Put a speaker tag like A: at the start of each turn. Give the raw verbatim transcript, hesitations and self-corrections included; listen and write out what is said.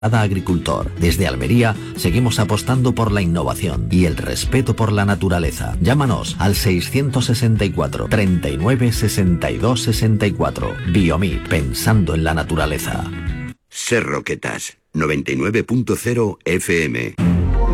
A: Cada agricultor. Desde Almería seguimos apostando por la innovación y el respeto por la naturaleza. Llámanos al seiscientos sesenta y cuatro, treinta y nueve, sesenta y dos, sesenta y cuatro. Biomip, pensando en la naturaleza.
B: Ser Roquetas, noventa y nueve punto cero F M.